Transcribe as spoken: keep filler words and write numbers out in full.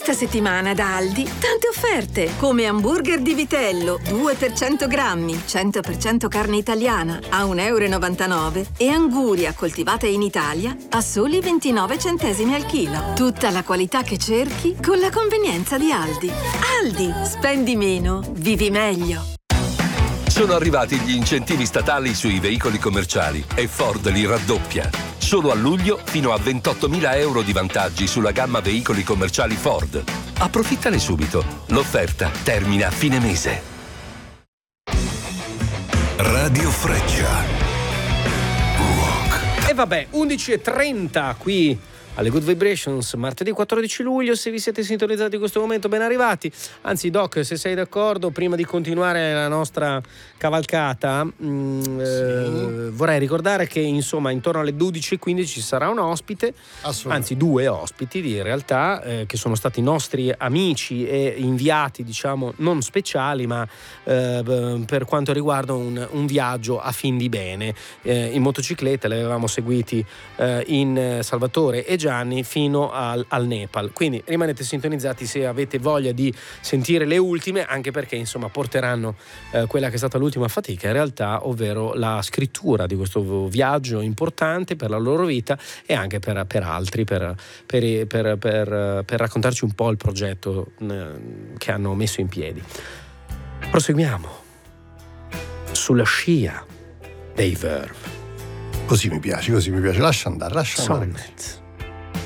Questa settimana da Aldi tante offerte, come hamburger di vitello due per cento grammi, cento per cento carne italiana a un euro e novantanove e anguria coltivata in Italia a soli ventinove centesimi al chilo. Tutta la qualità che cerchi con la convenienza di Aldi. Aldi, spendi meno, vivi meglio. Sono arrivati gli incentivi statali sui veicoli commerciali e Ford li raddoppia. Solo a luglio fino a ventottomila euro di vantaggi sulla gamma veicoli commerciali Ford. Approfittane subito. L'offerta termina a fine mese. Radio Freccia. Rock. E vabbè, undici e trenta qui alle Good Vibrations, martedì quattordici luglio. Se vi siete sintonizzati in questo momento, ben arrivati. Anzi, Doc, se sei d'accordo, prima di continuare la nostra cavalcata, mh, sì. eh, vorrei ricordare che insomma intorno alle dodici e quindici ci sarà un ospite, anzi due ospiti in realtà, eh, che sono stati nostri amici e inviati, diciamo, non speciali, ma eh, per quanto riguarda un, un viaggio a fin di bene. Eh, in motocicletta li avevamo seguiti eh, in Salvatore e Gianni fino al, al Nepal, quindi rimanete sintonizzati se avete voglia di sentire le ultime, anche perché insomma porteranno eh, quella che è stata l'ultima fatica in realtà, ovvero la scrittura di questo viaggio importante per la loro vita e anche per, per altri, per, per, per, per, per raccontarci un po' il progetto eh, che hanno messo in piedi. Proseguiamo sulla scia dei Verve. Così mi piace, così mi piace, lascia andare, lascia andare. Sonnet.